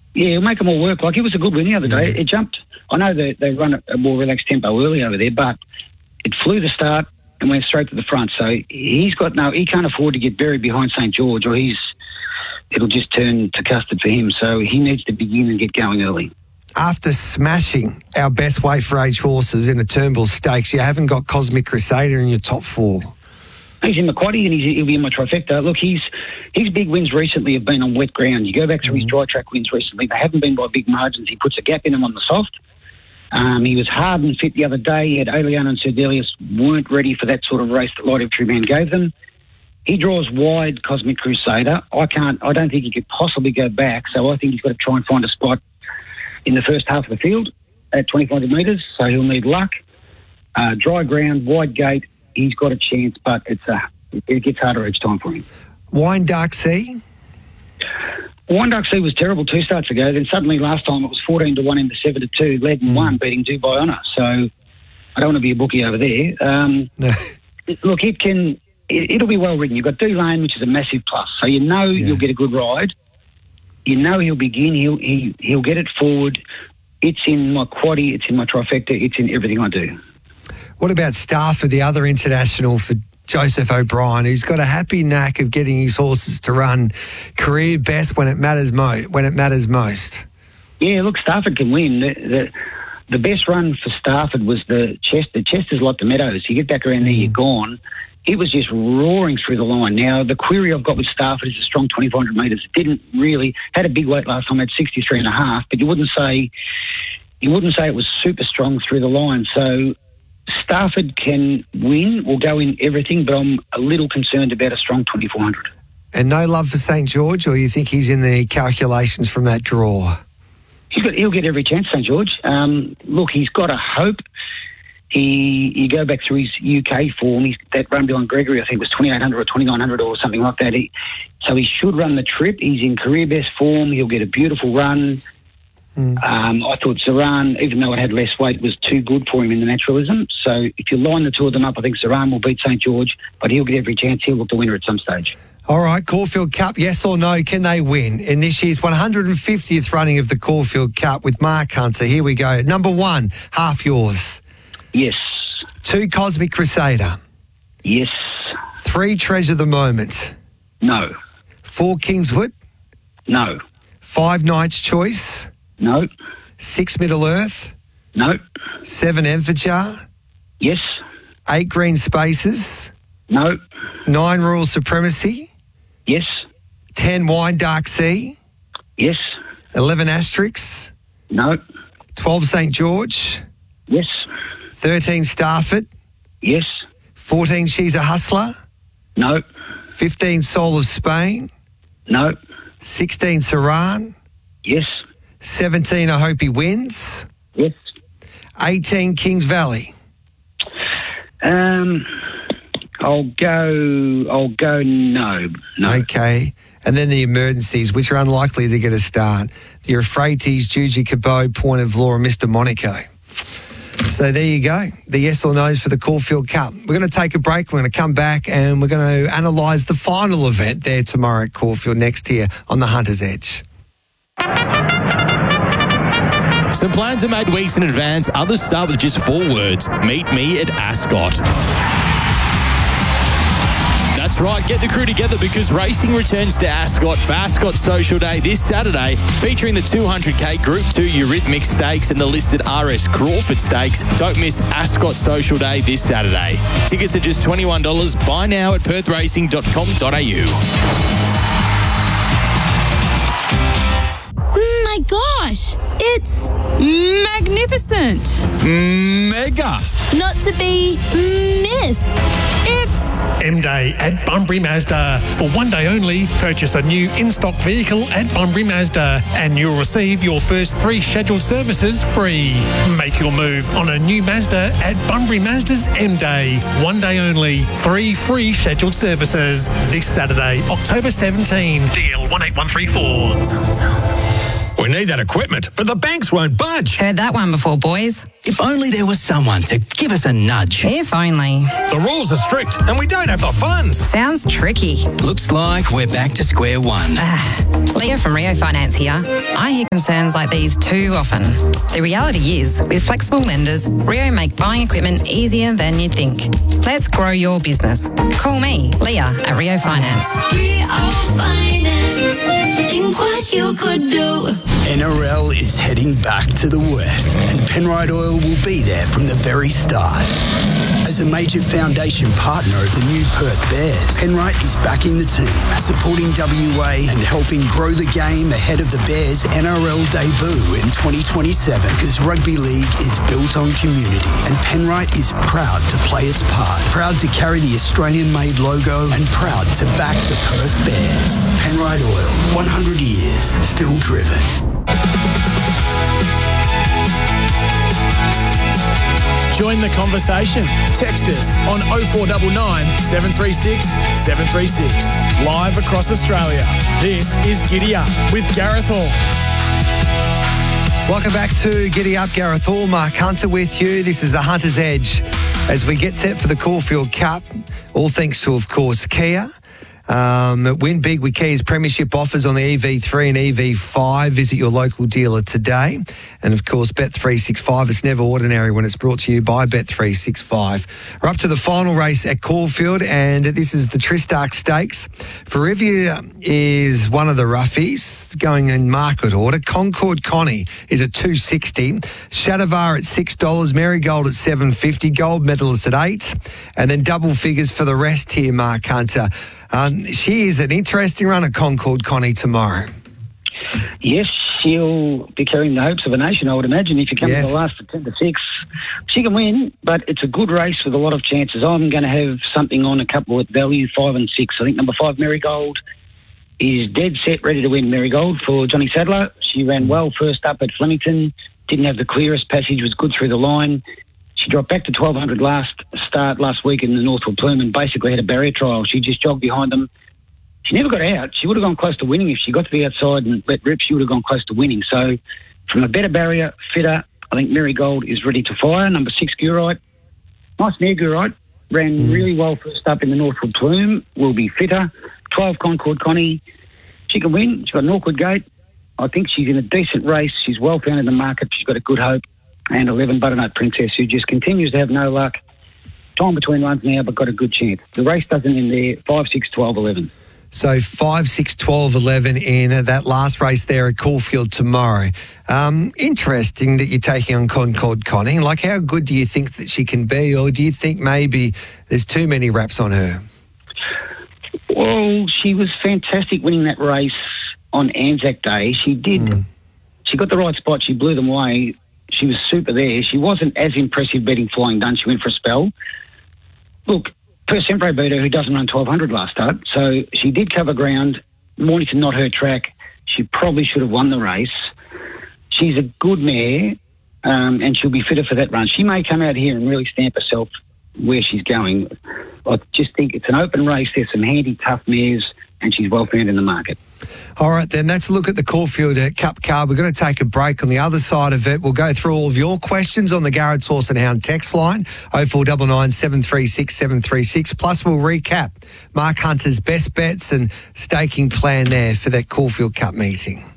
Yeah, it'll make them all work. Like, it was a good win the other day. It jumped. I know they run a more relaxed tempo early over there, but it flew the start and went straight to the front. So he can't afford to get buried behind St. George, or it'll just turn to custard for him. So he needs to begin and get going early. After smashing our best weight for age horses in a Turnbull Stakes, you haven't got Cosmic Crusader in your top 4. He's in my quaddie and he'll be in my trifecta. Look, his big wins recently have been on wet ground. You go back to his dry track wins recently, they haven't been by big margins. He puts a gap in them on the soft. He was hard and fit the other day. He had Aliana and Serdelius weren't ready for that sort of race that Light of True Man gave them. He draws wide Cosmic Crusader. I don't think he could possibly go back, so I think he's got to try and find a spot in the first half of the field at 2,500 metres, so he'll need luck. Dry ground, wide gate, he's got a chance, but it gets harder each time for him. Wine Dark Sea? Wine Dark Sea was terrible 2 starts ago. Then suddenly last time it was 14-1 into 7-2, led and won, beating Dubai Honour. So I don't want to be a bookie over there. No. Look, it'll be well ridden. You've got D-Lane, which is a massive plus. So you'll get a good ride. You know he'll begin. He'll get it forward. It's in my quaddie. It's in my trifecta. It's in everything I do. What about Stafford, the other international for Joseph O'Brien, who's got a happy knack of getting his horses to run career best when it matters most? Yeah, look, Stafford can win. The best run for Stafford was the Chester's like the Meadows. You get back around there, you're gone. It was just roaring through the line. Now, the query I've got with Stafford is a strong 2,400 metres. It didn't really, had a big weight last time, had 63.5, but you wouldn't say it was super strong through the line. So Stafford can win, will go in everything, but I'm a little concerned about a strong 2,400. And no love for St. George, or you think he's in the calculations from that draw? He'll get every chance, St. George. Look, he's got a hope. You go back through his UK form, that run behind Gregory, I think, was 2,800 or 2,900 or something like that. So he should run the trip. He's in career best form. He'll get a beautiful run. I thought Saran, even though it had less weight, was too good for him in the naturalism. So if you line the two of them up, I think Saran will beat St. George, but he'll get every chance. He'll look the winner at some stage. All right, Caulfield Cup, yes or no, can they win in this year's 150th running of the Caulfield Cup with Mark Hunter? Here we go. Number 1, half yours. Yes. 2, Cosmic Crusader. Yes. 3, Treasure the Moment. No. 4, Kingswood. No. 5, Knight's Choice. No. 6, Middle Earth. No. 7, Enfajar. Yes. 8, Green Spaces. No. 9, Royal Supremacy. Yes. 10, Wine Dark Sea. Yes. 11, Asterix. No. 12, St. George. Yes. 13, Stafford. Yes. 14, She's a Hustler. No. 15, Soul of Spain. No. 16, Saran. Yes. 17, I Hope He Wins. Yes. 18, Kings Valley. I'll go no. Okay. And then the emergencies, which are unlikely to get a start. The Euphrates, Juji Cabot, Point of Law, and Mr. Monaco. So there you go, the yes or no's for the Caulfield Cup. We're going to take a break. We're going to come back and we're going to analyse the final event there tomorrow at Caulfield next year on the Hunter's Edge. Some plans are made weeks in advance. Others start with just 4 words. Meet me at Ascot. That's right, get the crew together because racing returns to Ascot for Ascot Social Day this Saturday, featuring the 200k Group 2 Eurythmics Stakes and the listed RS Crawford Stakes. Don't miss Ascot Social Day this Saturday. Tickets are just $21. Buy now at perthracing.com.au. My gosh, it's magnificent. Mega. Not to be missed. It's M-Day at Bunbury Mazda. For one day only, purchase a new in-stock vehicle at Bunbury Mazda and you'll receive your first 3 scheduled services free. Make your move on a new Mazda at Bunbury Mazda's M-Day. One day only, 3 free scheduled services. This Saturday, October 17. DL 18134. need that equipment, but the banks won't budge. Heard that one before, boys. If only there was someone to give us a nudge. If only. The rules are strict and we don't have the funds. Sounds tricky. Looks like we're back to square one. Leah from Rio Finance here. I hear concerns like these too often. The reality is, with flexible lenders, Rio make buying equipment easier than you'd think. Let's grow your business. Call me, Leah, at Rio Finance. Rio Finance. Think what you could do. NRL is heading back to the West, and Penrite Oil will be there from the very start. As a major foundation partner of the new Perth Bears, Penrite is backing the team, supporting WA and helping grow the game ahead of the Bears' NRL debut in 2027, because rugby league is built on community, and Penrite is proud to play its part, proud to carry the Australian-made logo, and proud to back the Perth Bears. Penrite Oil, 100 years, still driven. Join the conversation. Text us on 0499 736 736. Live across Australia. This is Giddy Up with Gareth Hall. Welcome back to Giddy Up. Gareth Hall, Mark Hunter with you. This is the Hunter's Edge as we get set for the Caulfield Cup. All thanks to, of course, Kia. Win big with Kia's premiership offers on the EV3 and EV5. Visit your local dealer today. And, of course, Bet365. It's never ordinary when it's brought to you by Bet365. We're up to the final race at Caulfield, and this is the Tristarc Stakes. Ferrivia is one of the roughies going in market order. Concord Connie is at $2.60. Shadavar at $6. Marigold at $7.50. Gold medalist at $8. And then double figures for the rest here, Mark Hunter. She is an interesting runner, Concord Connie, tomorrow. Yes, she'll be carrying the hopes of a nation, I would imagine. If you come to the last for 10 to 6, she can win, but it's a good race with a lot of chances. I'm going to have something on a couple at value, 5 and 6. I think number 5, Marigold, is dead set, ready to win. Marigold for Johnny Sadler. She ran well first up at Flemington, didn't have the clearest passage, was good through the line. She dropped back to 1,200 last week in the Northwood Plume and basically had a barrier trial. She just jogged behind them. She never got out. She would have gone close to winning. If she got to the outside and let rip, she would have gone close to winning. So from a better barrier, fitter, I think Marigold is ready to fire. Number 6, Gurite. Nice mare, Gurite. Ran really well first up in the Northwood Plume. Will be fitter. 12, Concord Connie. She can win. She's got an awkward gate. I think she's in a decent race. She's well found in the market. She's got a good hope. And 11, Butternut Princess, who just continues to have no luck. Time between runs now, but got a good chance. The race doesn't end there. 5, 6, 12, 11. So 5, 6, 12, 11 in that last race there at Caulfield tomorrow. Interesting that you're taking on Concord Connie. Like, how good do you think that she can be, or do you think maybe there's too many wraps on her? Well, she was fantastic winning that race on Anzac Day. She did. She got the right spot. She blew them away. She was super there. She wasn't as impressive betting Flying Dun. She went for a spell. Look, Per Sempre beat her, who doesn't run 1,200 last start. So she did cover ground. Mornington not her track. She probably should have won the race. She's a good mare, and she'll be fitter for that run. She may come out here and really stamp herself where she's going. I just think it's an open race. There's some handy, tough mares, and she's well found in the market. All right, then, let's look at the Caulfield Cup card. We're going to take a break. On the other side of it, we'll go through all of your questions on the Garrett's Horse and Hound text line, 0499 736 736. Plus, we'll recap Mark Hunter's best bets and staking plan there for that Caulfield Cup meeting.